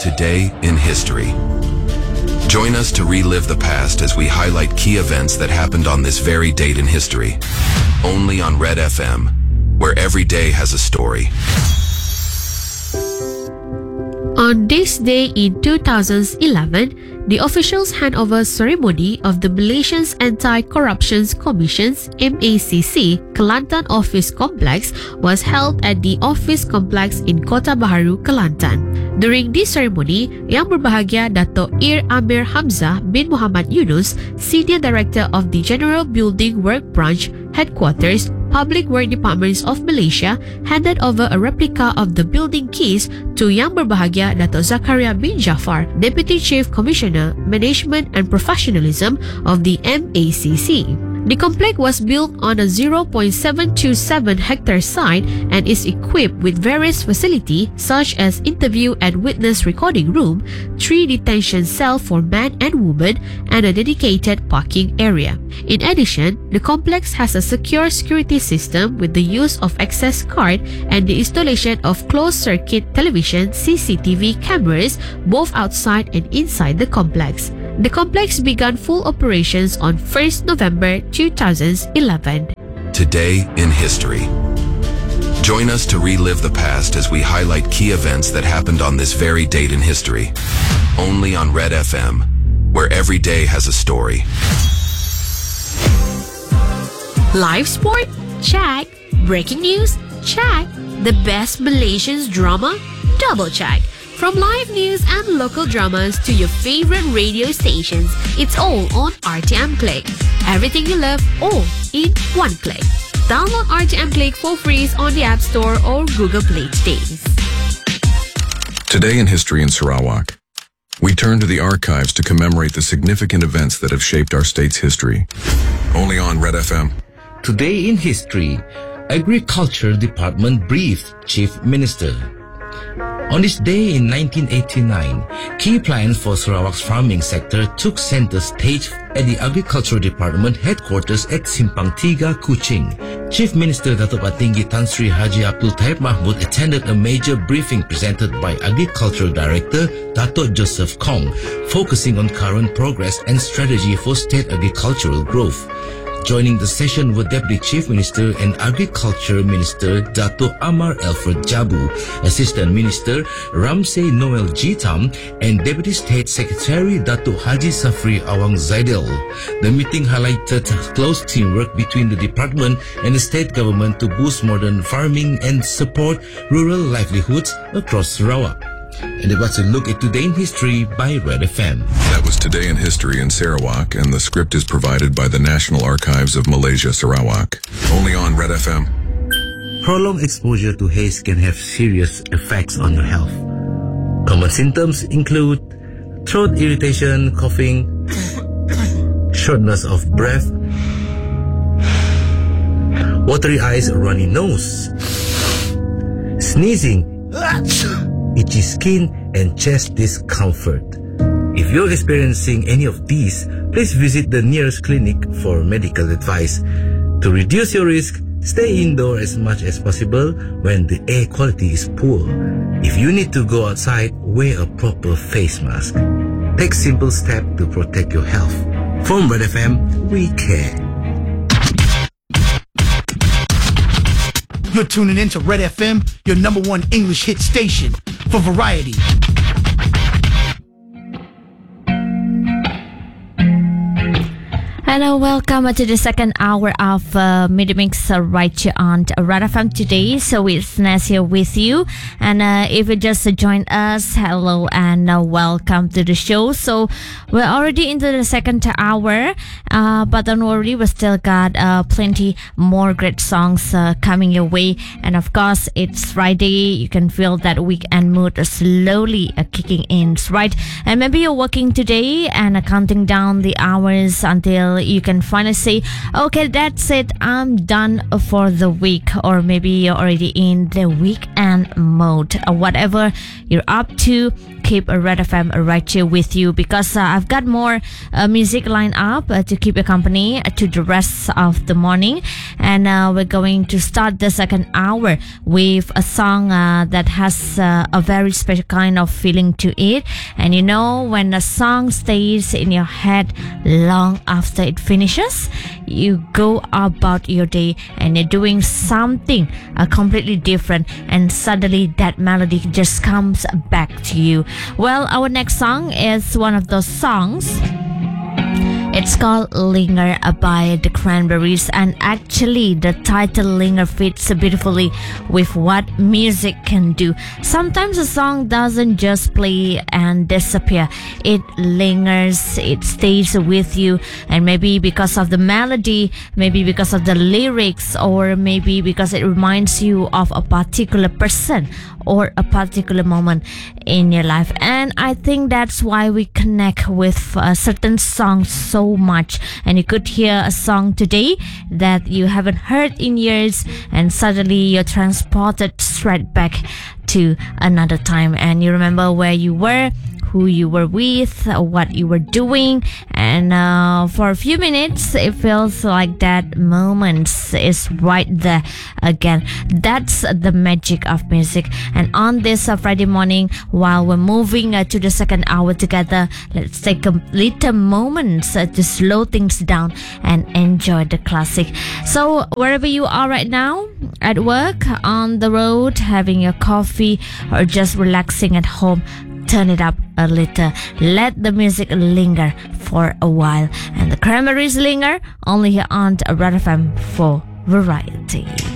Today in History. Join us to relive the past as we highlight key events that happened on this very date in history. Only on Red FM, where every day has a story. On this day in 2011, the official handover ceremony of the Malaysian Anti-Corruption Commission's MACC Kelantan Office Complex was held at the Office Complex in Kota Baharu, Kelantan. During this ceremony, Yang Berbahagia Dato' Ir Amir Hamzah bin Muhammad Yunus, Senior Director of the General Building Work Branch Headquarters, Public Work Departments of Malaysia, handed over a replica of the building keys to Yang Berbahagia Dato' Zakaria bin Jaafar, Deputy Chief Commissioner, Management and Professionalism of the MACC. The complex was built on a 0.727 hectare site and is equipped with various facilities such as interview and witness recording room, 3 detention cells for men and women, and a dedicated parking area. In addition, the complex has a secure security system with the use of access card and the installation of closed-circuit television CCTV cameras both outside and inside the complex. The complex began full operations on 1st November 2011. Today in History. Join us to relive the past as we highlight key events that happened on this very date in history. Only on Red FM, where every day has a story. Live sport? Check. Breaking news? Check. The best Malaysian drama? Double check. From live news and local dramas to your favorite radio stations, it's all on RTM Click. Everything you love, all in one click. Download RTM Click for free on the App Store or Google Play today. Today in History in Sarawak. We turn to the archives to commemorate the significant events that have shaped our state's history. Only on Red FM. Today in History, Agriculture Department briefed Chief Minister. On this day in 1989, key plans for Sarawak's farming sector took center stage at the Agriculture Department headquarters at Simpang Tiga, Kuching. Chief Minister Dato' Patinggi Tan Sri Haji Abdul Taib Mahmud attended a major briefing presented by Agriculture Director Dato' Joseph Kong, focusing on current progress and strategy for state agricultural growth. Joining the session were Deputy Chief Minister and Agriculture Minister Dato' Amar Alfred Jabu, Assistant Minister Ramsey Noel Jitam, and Deputy State Secretary Dato' Haji Safri Awang Zaidil. The meeting highlighted close teamwork between the department and the state government to boost modern farming and support rural livelihoods across Sarawak. And it was a look at Today in History by Red FM. That was Today in History in Sarawak, and the script is provided by the National Archives of Malaysia, Sarawak. Only on Red FM. Prolonged exposure to haze can have serious effects on your health. Common symptoms include throat irritation, coughing, shortness of breath, watery eyes, runny nose, sneezing, itchy skin, and chest discomfort. If you're experiencing any of these, please visit the nearest clinic for medical advice. To reduce your risk, stay indoors as much as possible when the air quality is poor. If you need to go outside, wear a proper face mask. Take simple steps to protect your health. From Red FM, we care. You're tuning in to Red FM, your #1 English hit station for variety. Hello, welcome to the second hour of Mid-Mix right here on Red FM today. So it's Nes here with you. And if you just joined us, hello and welcome to the show. So we're already into the second hour, but don't worry, we still got plenty more great songs coming your way. And of course, it's Friday. You can feel that weekend mood slowly kicking in, right? And maybe you're working today and counting down the hours until you can finally say, okay, that's it, I'm done for the week. Or maybe you're already in the weekend mode. Whatever you're up to, keep a Red FM right here with you, because I've got more music lined up to keep you company to the rest of the morning. And we're going to start the second hour with a song that has a very special kind of feeling to it. And you know, when a song stays in your head long after it finishes, you go about your day and you're doing something completely different, and suddenly that melody just comes back to you. Well, our next song is one of those songs. It's called Linger by the Cranberries, and actually the title Linger fits beautifully with what music can do. Sometimes a song doesn't just play and disappear. It lingers, it stays with you, and maybe because of the melody, maybe because of the lyrics, or maybe because it reminds you of a particular person or a particular moment in your life. And I think that's why we connect with certain songs so much. And you could hear a song today that you haven't heard in years, and suddenly you're transported straight back to another time, and you remember where you were, who you were with, what you were doing, and for a few minutes it feels like that moment is right there again. That's the magic of music. And on this Friday morning, while we're moving to the second hour together, let's take a little moment to slow things down and enjoy the classic. So wherever you are right now, at work, on the road, having your coffee, or just relaxing at home, turn it up a little. Let the music linger for a while. And the Cranberries linger only here on Red FM for Variety.